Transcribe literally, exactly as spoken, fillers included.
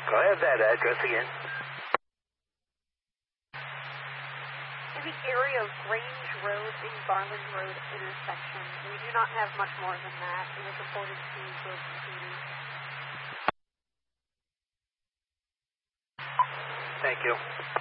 I have that address again. In the area of Grange Road and Garland Road intersection. We do not have much more than that. It was reported to Wilson P D. Thank you.